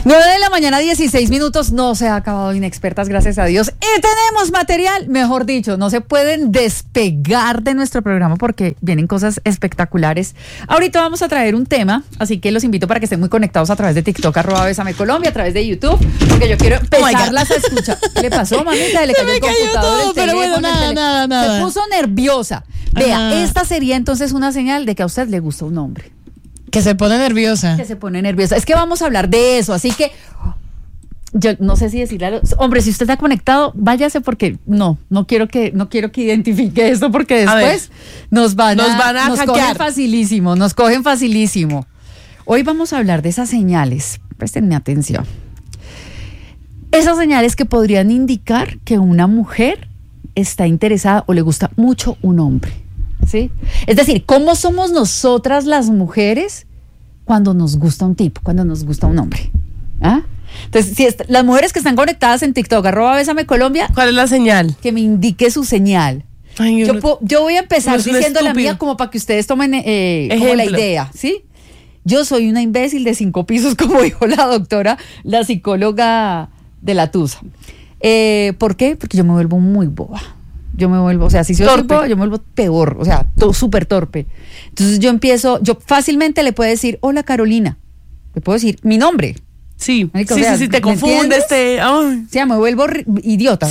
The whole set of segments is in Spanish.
9:16 a.m. No se ha acabado Inexpertas, gracias a Dios. Y tenemos material, mejor dicho, no se pueden despegar de nuestro programa porque vienen cosas espectaculares. Ahorita vamos a traer un tema, así que los invito para que estén muy conectados a través de TikTok, @BésameColombia, a través de YouTube, porque yo quiero empezarlas a escuchar. ¿Qué le pasó, mamita? Le cayó el computador, todo, el teléfono, pero bueno, nada. Se puso nerviosa. Vea, esta sería entonces una señal de que a usted le gusta un hombre. Que se pone nerviosa. Que se pone nerviosa. Es que vamos a hablar de eso, así que yo no sé si decirle a los hombres, si usted está conectado, váyase porque no quiero que identifique esto porque después nos cogen facilísimo. Hoy vamos a hablar de esas señales. Préstenme atención. Esas señales que podrían indicar que una mujer está interesada o le gusta mucho un hombre. ¿Sí? Es decir, ¿cómo somos nosotras las mujeres cuando nos gusta un tipo, cuando nos gusta un hombre? ¿Ah? Entonces, si las mujeres que están conectadas en TikTok, @BésameColombia, ¿cuál es la señal? Que me indique su señal. Ay, yo voy a empezar diciendo la mía como para que ustedes tomen como la idea, ¿sí? Yo soy una imbécil de 5 pisos, como dijo la doctora, la psicóloga de la Tusa. ¿Por qué? Porque yo me vuelvo muy boba. Si soy torpe, yo me vuelvo peor, súper torpe. Entonces yo fácilmente le puedo decir, hola Carolina, le puedo decir mi nombre. Sí, sí, te confundes, me vuelvo idiota.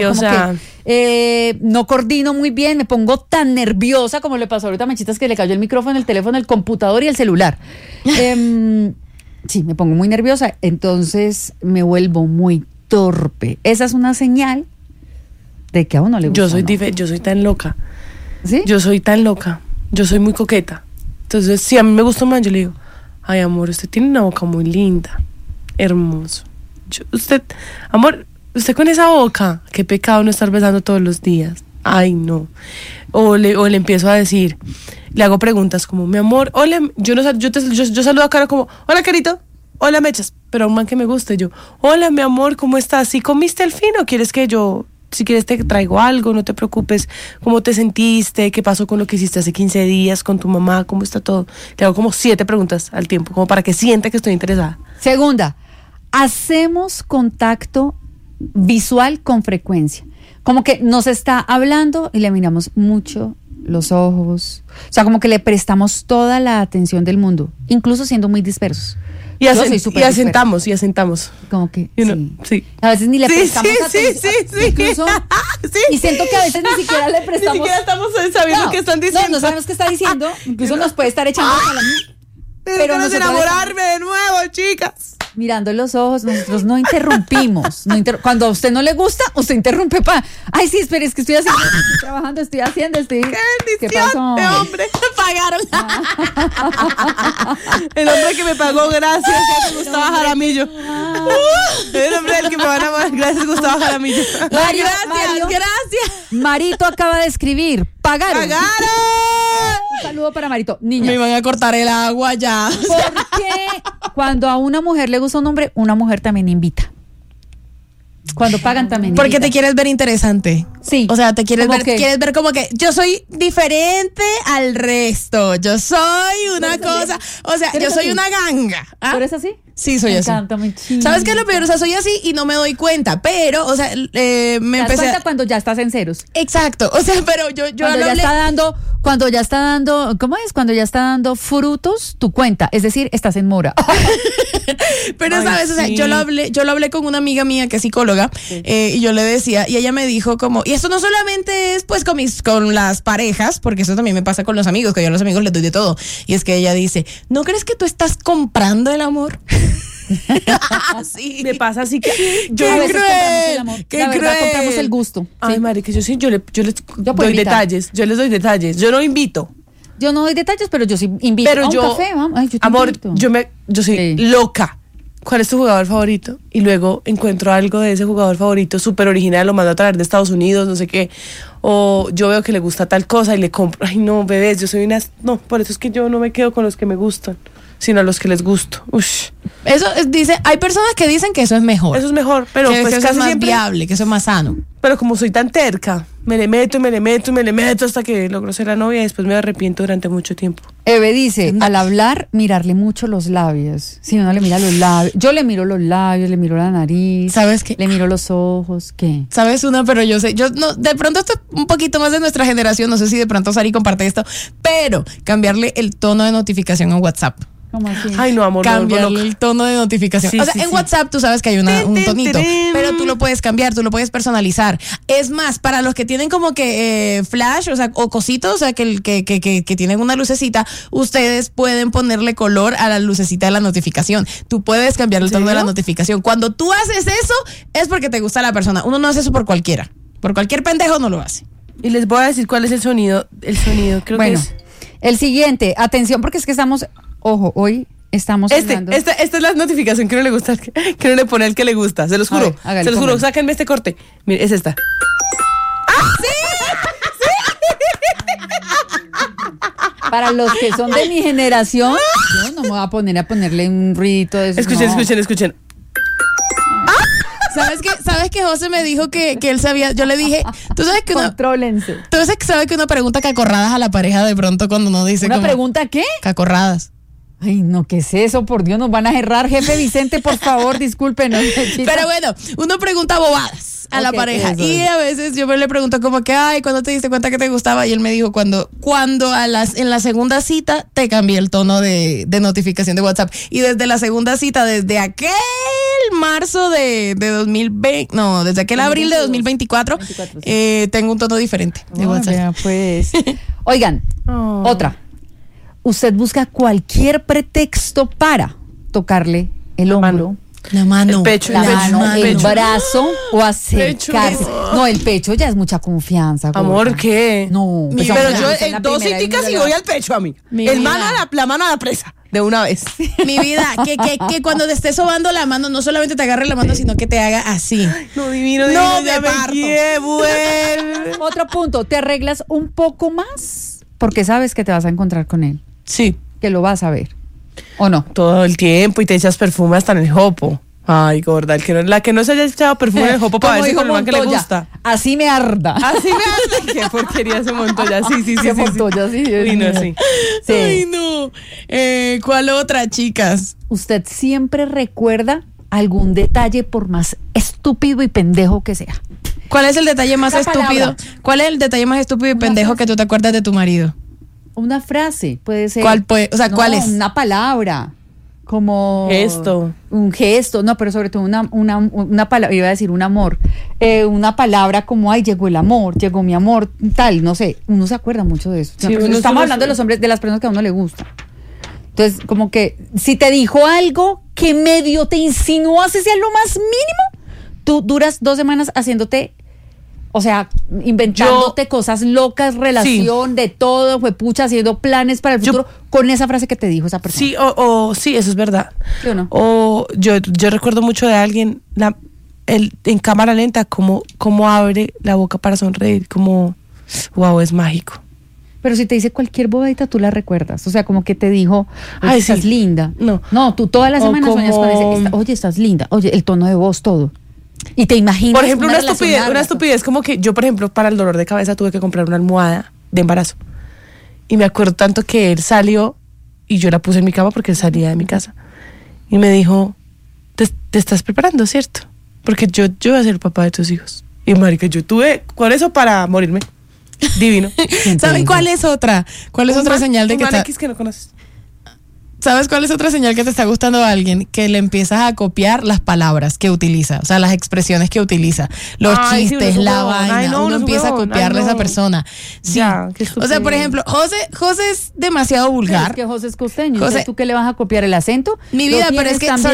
No coordino muy bien, me pongo tan nerviosa como le pasó ahorita a Mechitas, que le cayó el micrófono, el teléfono, el computador y el celular. Sí, me pongo muy nerviosa, entonces me vuelvo muy torpe. Esa es una señal de que a uno le gusta. Yo soy tan loca. ¿Sí? Yo soy tan loca. Yo soy muy coqueta. Entonces, si a mí me gusta más, yo le digo, ay, amor, usted tiene una boca muy linda. Hermoso. Usted con esa boca, qué pecado no estar besando todos los días. Ay, no. O le empiezo a decir, le hago preguntas como, mi amor, hola, yo saludo a Caro como, hola, Carito, hola, Mechas, pero a un man que me guste, yo, hola, mi amor, ¿cómo estás? ¿Sí comiste al fin o quieres que si quieres te traigo algo, no te preocupes, ¿cómo te sentiste? ¿Qué pasó con lo que hiciste hace 15 días con tu mamá? ¿Cómo está todo? Le hago como 7 preguntas al tiempo, como para que sienta que estoy interesada. Segunda, hacemos contacto visual con frecuencia. Como que nos está hablando y le miramos mucho los ojos. O sea, como que le prestamos toda la atención del mundo, incluso siendo muy dispersos. Y asentamos. Como que, sí. A veces ni le prestamos atención. Sí. Incluso, sí. Y siento que a veces ni siquiera le prestamos. Ni siquiera estamos sabiendo qué están diciendo. No sabemos qué está diciendo. Incluso nos puede estar echando a la pero no enamorarme de nuevo, chicas. Mirando los ojos, nosotros no interrumpimos. Cuando a usted no le gusta, usted interrumpe ay, sí, espere, es que estoy trabajando, estoy haciendo. ¡Qué bendición! ¿Qué pasó? De hombre, pagaron. El hombre que me pagó, gracias, Gustavo Jaramillo. El hombre del que me van a pagar, gracias, Gustavo Jaramillo. Gracias. Marito acaba de escribir, pagaron. Un saludo para Marito. Niña, me van a cortar el agua ya. ¿Por qué cuando a una mujer le gusta un hombre, una mujer también invita? Cuando pagan también porque invitan. Te quieres ver interesante. Sí. O sea, quieres ver como que yo soy diferente al resto. Yo soy una cosa. O sea, yo soy una ganga. ¿Tú eres así? Sí, soy así. Me encanta, muy chido. ¿Sabes qué es lo peor? O sea, soy así y no me doy cuenta. Pero, o sea, me empecé. ¿Te das cuenta cuando ya estás en ceros? Exacto. O sea, pero yo cuando ya está dando, ¿cómo es? Cuando ya está dando frutos tu cuenta, es decir, estás en mora. Pero sabes, o sea, yo lo hablé con una amiga mía que es psicóloga, y yo le decía, y ella me dijo como, y esto no solamente es pues con las parejas, porque eso también me pasa con los amigos, que yo a los amigos les doy de todo, y es que ella dice, ¿no crees que tú estás comprando el amor? Sí. Me pasa así que yo a veces compramos el amor. La verdad, compramos el gusto. Ay, marica, yo les doy detalles. Yo les doy detalles. Yo no invito. Yo no doy detalles, pero yo sí invito. Pero a un café, vamos. Ay, yo soy loca. ¿Cuál es tu jugador favorito? Y luego encuentro algo de ese jugador favorito súper original, lo mando a traer de Estados Unidos, no sé qué. O yo veo que le gusta tal cosa y le compro. Ay, no, bebés, yo soy una... No, por eso es que yo no me quedo con los que me gustan, sino a los que les gusto. Ush. Eso dice, hay personas que dicen que eso es mejor. Eso es mejor, pero que pues eso casi es más siempre viable, que eso es más sano. Pero como soy tan terca, me le meto hasta que logro ser la novia y después me arrepiento durante mucho tiempo. Eve dice, al hablar, mirarle mucho los labios. Si uno le mira los labios, yo le miro los labios, le miro la nariz. ¿Sabes qué? Le miro los ojos, ¿qué? ¿Sabes una? Pero yo sé, yo no, de pronto esto un poquito más de nuestra generación, no sé si de pronto Sari comparte esto, pero cambiarle el tono de notificación a WhatsApp. ¿Cómo así? Ay, no, amor. Cambiarle el tono de notificación. Sí, o sea, sí, en sí. WhatsApp tú sabes que hay un tonito, pero tú lo puedes cambiar, tú lo puedes personalizar. Es más, para los que tienen como que flash, o sea, o cositos, o sea, que tienen una lucecita, ustedes pueden ponerle color a la lucecita de la notificación. Tú puedes cambiar el tono de la notificación. Cuando tú haces eso, es porque te gusta la persona. Uno no hace eso por cualquiera. Por cualquier pendejo no lo hace. Y les voy a decir cuál es el sonido. El sonido, creo que es. El siguiente, atención, porque es que estamos, ojo, hoy estamos hablando. Esta es la notificación que no le gusta, que no le pone al que le gusta. Se los juro. Ver, se los juro. Sáquenme este corte. Mire, es esta. Para los que son de mi generación, yo no me voy a ponerle un ruidito de eso. Escuchen. ¿Sabes que José me dijo que él sabía? Yo le dije, tú sabes que contrólense. Tú sabes que uno pregunta cacorradas a la pareja de pronto cuando uno dice ¿Una como, pregunta qué? cacorradas. Ay, no, ¿qué es eso? Por Dios, nos van a errar. Jefe Vicente, por favor, discúlpenos. Pero bueno, uno pregunta bobadas a la pareja. Y a veces yo me le pregunto como que, ay, ¿cuándo te diste cuenta que te gustaba? Y él me dijo, cuando en la segunda cita te cambié el tono de notificación de WhatsApp. Y desde la segunda cita, desde aquel marzo de 2020, no, desde aquel abril de 2024, tengo un tono diferente de WhatsApp. Vea, pues. Oigan, otra. Usted busca cualquier pretexto para tocarle el hombro, la mano, el pecho, el brazo o acercarse. No, el pecho ya es mucha confianza. Amor, ¿qué? No. Pero yo en dos citas y voy al pecho a mí. La mano a la presa. De una vez. Mi vida, que cuando te estés sobando la mano, no solamente te agarre la mano, sino que te haga así. No, divino, no ya me parto. Otro punto, te arreglas un poco más porque sabes que te vas a encontrar con él. Sí. Que lo vas a ver. ¿O no? Todo el tiempo y te echas perfume hasta en el jopo. Ay, gorda, la que no se haya echado perfume en el jopo para verse con el man que le gusta. Así me arda. Así me arda. Qué porquería ese Montoya. Sí. Montoya, sí. Sí. Ay, no. ¿Cuál otra, chicas? ¿Usted siempre recuerda algún detalle por más estúpido y pendejo que sea? ¿Cuál es el detalle más estúpido? ¿Cuál es el detalle más estúpido y pendejo que tú te acuerdas de tu marido? Una frase, puede ser. ¿Cuál puede? O sea, ¿cuál es? Una palabra. Como gesto. Un gesto, no, pero sobre todo una palabra, iba a decir un amor, una palabra como, ay, llegó el amor, llegó mi amor, tal, no sé, uno se acuerda mucho de eso. Sí, estamos hablando de los hombres, de las personas que a uno le gusta. Entonces, como que si te dijo algo que medio te insinuó, así sea lo más mínimo, tú duras 2 semanas haciéndote, o sea, inventándote cosas locas, relación, de todo, fue pucha, haciendo planes para el futuro, con esa frase que te dijo esa persona. Sí, sí, eso es verdad. ¿Sí o no? O yo recuerdo mucho de alguien, en cámara lenta, cómo abre la boca para sonreír, como, wow, es mágico. Pero si te dice cualquier bobadita, tú la recuerdas. O sea, como que te dijo, oye, estás linda. No, tú todas las semanas sueñas con ese, oye, estás linda. Oye, el tono de voz, todo. Y te imaginas. Por ejemplo, una estupidez, como que yo, por ejemplo, para el dolor de cabeza tuve que comprar una almohada de embarazo. Y me acuerdo tanto que él salió y yo la puse en mi cama porque él salía de mi casa. Y me dijo, te estás preparando, ¿cierto? Porque yo voy a ser el papá de tus hijos. Y marica, yo tuve con eso para morirme. Divino. ¿Saben cuál es otra? ¿Cuál es otra señal de que no conoces? ¿Sabes cuál es otra señal que te está gustando a alguien? Que le empiezas a copiar las palabras que utiliza, o sea, las expresiones que utiliza, los chistes, la vaina. Uno empieza a copiarle a esa persona. Sí. Ya, o sea, por ejemplo, José es demasiado vulgar. Es que José es costeño. José, ¿tú qué le vas a copiar el acento? Mi vida, pero es que son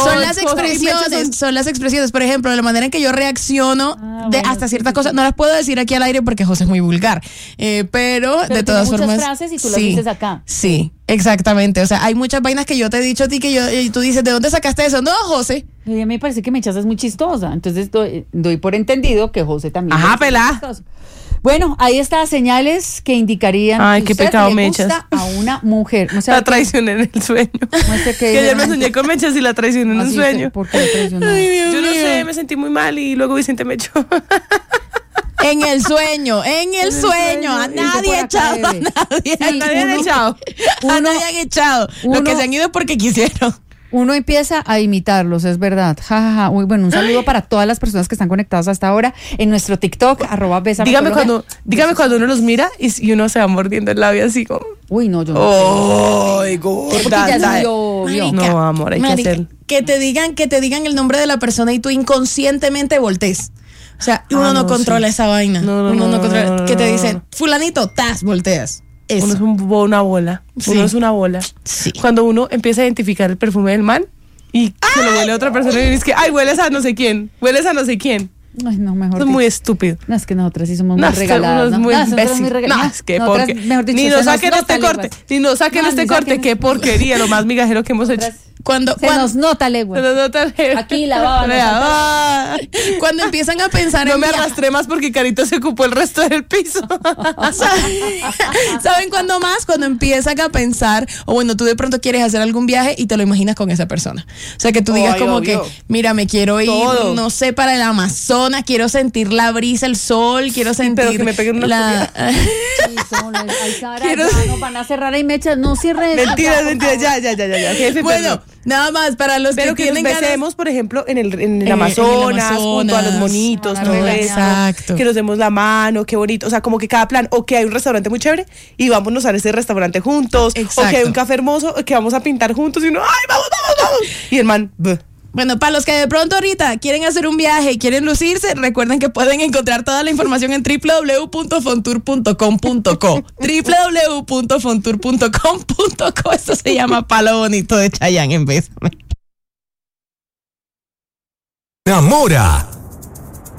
las expresiones. Por ejemplo, la manera en que yo reacciono hasta ciertas cosas, no las puedo decir aquí al aire porque José es muy vulgar. Pero de todas formas. Muchas frases y tú las dices acá. Sí. Exactamente, o sea, hay muchas vainas que yo te he dicho a ti y tú dices, ¿de dónde sacaste eso? No, José. A mí me parece que Mechas es muy chistosa, entonces doy por entendido que José también. Ajá, pelá. Bueno, ahí está, señales que indicarían que usted pecado, le Mechas. gusta a una mujer. No sé la traicioné en el sueño. No sé qué que ayer me soñé con Mechas y la traicioné en un sueño. ¿Por qué la traicionó? Yo no sé, me sentí muy mal y luego Vicente me echó. En el sueño. A nadie ha echado. A nadie han echado. A nadie han echado. Los que se han ido es porque quisieron. Uno empieza a imitarlos, es verdad. Muy bueno, un saludo para todas las personas que están conectadas hasta ahora en nuestro TikTok, @Bésame. Dígame cuando uno los mira y uno se va mordiendo el labio así como. Uy, no, yo no. ¡Ay, gorda! No, amor, hay que hacer. Que te digan el nombre de la persona y tú inconscientemente voltees. O sea, uno no controla esa vaina. Uno no controla. Que te dicen, fulanito, volteas. Eso. Uno es una bola. Sí. Uno es una bola. Sí. Cuando uno empieza a identificar el perfume del man y se lo huele a otra persona y dice que, hueles a no sé quién. Ay, no, mejor. Es muy estúpido. No, es que nosotras sí somos muy regaladas. Muy imbécil. No, es que porque. Ni nos saquen este corte. Ni nos saquen este corte. Qué porquería, lo más migajero que hemos hecho. Se nos nota legua. Aquí la baba. Cuando empiezan a pensar no me arrastré más porque Carito se ocupó el resto del piso. ¿Saben cuándo más? Cuando empiezan a pensar, o bueno, tú de pronto quieres hacer algún viaje y te lo imaginas con esa persona. O sea, que tú digas que, mira, me quiero ir, no sé, para el Amazonas, quiero sentir la brisa, el sol, quiero sentir pero que me peguen una no van a cerrar ahí mechas, no cierren. Mentira, ya. Jefe, bueno, nada más para los pero que tienen ganas, por ejemplo, en el Amazonas, junto a los monitos, todo eso, que nos demos la mano, qué bonito, o sea, como que cada plan, o que hay un restaurante muy chévere y vámonos a ese restaurante juntos, o que hay un café hermoso que vamos a pintar juntos y uno, vamos, y el man, Bueno, para los que de pronto ahorita quieren hacer un viaje y quieren lucirse, recuerden que pueden encontrar toda la información en www.fontour.com.co. www.fontour.com.co. Esto se llama Palo Bonito de Chayanne en Bésame. Namora.